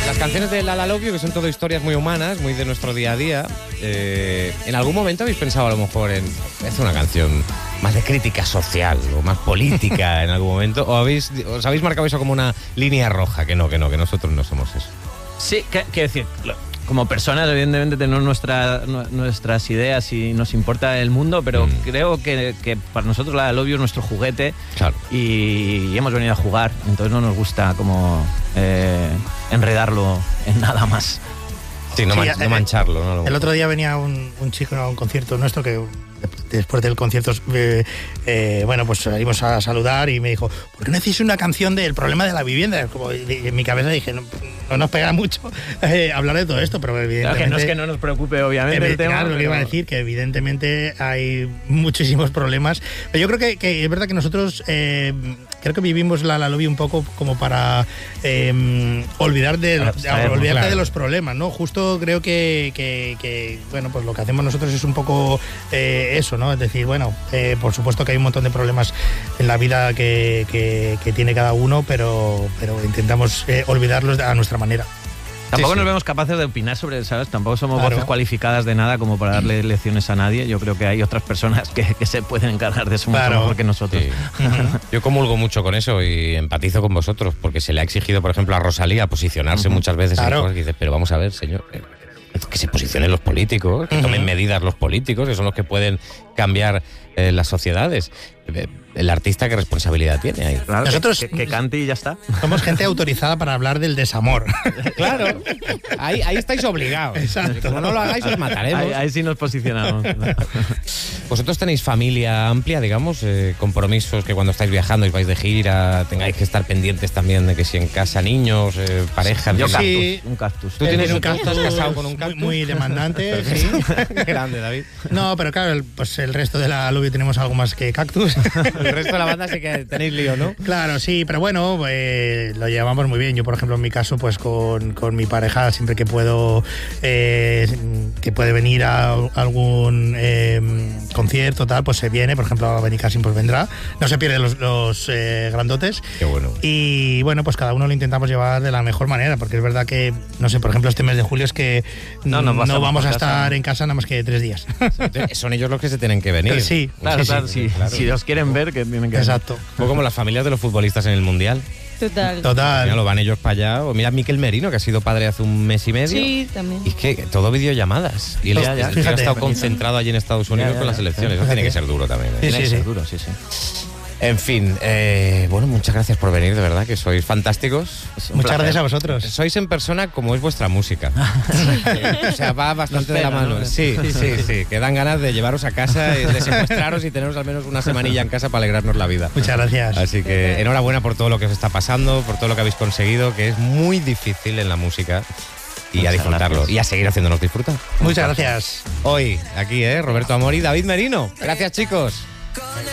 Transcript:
Las canciones de La Love You, que son todo historias muy humanas, muy de nuestro día a día. ¿En algún momento habéis pensado a lo mejor en hacer una canción más de crítica social o más política en algún momento? ¿O os habéis marcado eso como una línea roja? Que nosotros no somos eso. Sí, quiero decir, como personas, evidentemente tenemos nuestras ideas y nos importa el mundo, pero creo que para nosotros La Love You es nuestro juguete. Claro. Y hemos venido a jugar, entonces no nos gusta como enredarlo en nada más. Sí, no mancharlo. ¿no? El otro día venía un chico a un concierto nuestro que después del concierto, bueno, pues salimos a saludar y me dijo, ¿por qué no hacéis una canción del problema de la vivienda? Como en mi cabeza dije, no nos pega mucho hablar de todo esto, pero evidentemente... Claro, que no es que no nos preocupe, obviamente, el tema. Claro, lo que iba a decir, que evidentemente hay muchísimos problemas. Pero yo creo que es verdad que nosotros creo que vivimos la Love You un poco como para olvidarte de los problemas, ¿no? Justo creo que bueno, pues lo que hacemos nosotros es un poco eso, ¿no? Es decir, bueno, por supuesto que hay un montón de problemas en la vida que tiene cada uno, pero intentamos olvidarlos a nuestra manera. Tampoco nos vemos capaces de opinar sobre, ¿sabes? Tampoco somos voces cualificadas de nada como para darle lecciones a nadie. Yo creo que hay otras personas que se pueden encargar de eso mucho mejor que nosotros. Sí. Yo comulgo mucho con eso y empatizo con vosotros, porque se le ha exigido, por ejemplo, a Rosalía posicionarse muchas veces en cosas que dices, pero vamos a ver, señor, que se posicionen los políticos, que tomen medidas los políticos, que son los que pueden cambiar las sociedades. El artista, ¿qué responsabilidad tiene ahí? Claro, nosotros que cante y ya está. Somos gente autorizada para hablar del desamor. Claro, ahí estáis obligados. Exacto. Como no lo hagáis, os mataremos. Ahí sí nos posicionamos. ¿Vosotros tenéis familia amplia, digamos? Compromisos que cuando estáis viajando y vais de gira tengáis que estar pendientes también de que si en casa niños, pareja... Yo sí, un cactus. ¿Tú tienes un cactus? ¿Estás casado con un cactus? Muy demandante, sí. Grande, David. No, pero claro, pues el resto de la Love You tenemos algo más que cactus. El resto de la banda sí que tenéis lío, ¿no? Claro, sí, pero bueno, lo llevamos muy bien. Yo, por ejemplo, en mi caso, pues con mi pareja, siempre que puedo, que puede venir a algún concierto, tal, pues se viene. Por ejemplo, a Benicassim pues vendrá. No se pierde los grandotes. Qué bueno. Y bueno, pues cada uno lo intentamos llevar de la mejor manera, porque es verdad que, no sé, por ejemplo, este mes de julio es que no vamos a estar en casa nada más que 3 días. Son ellos los que se tienen que venir. Sí, claro, sí. Si los quieren ver, que tienen que ver. Exacto. Un poco como las familias de los futbolistas en el Mundial. Total. Mira, lo van ellos para allá. O mira Mikel Merino, que ha sido padre hace un mes y medio. Sí, también. Y es que todo videollamadas. Y él ha estado concentrado allí en Estados Unidos con las elecciones. Eso tiene que ser duro también. Tiene que ser duro, sí. En fin, bueno, muchas gracias por venir, de verdad, que sois fantásticos. Muchas gracias a vosotros. Sois en persona como es vuestra música. O sea, va bastante de la mano. ¿No? Sí, que dan ganas de llevaros a casa, de secuestraros y teneros al menos una semanilla en casa para alegrarnos la vida. Muchas gracias. Así que enhorabuena por todo lo que os está pasando, por todo lo que habéis conseguido, que es muy difícil en la música. Y a disfrutarlo, gracias. Y a seguir haciéndonos disfrutar. Muchas gracias. Hoy, aquí, Roberto Amor y David Merino. Gracias, chicos.